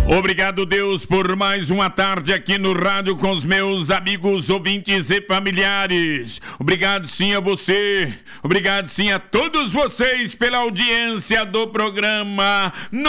Obrigado, Deus, por mais uma tarde aqui no rádio com os meus amigos, ouvintes e familiares. Obrigado sim a você, obrigado sim a todos vocês pela audiência do programa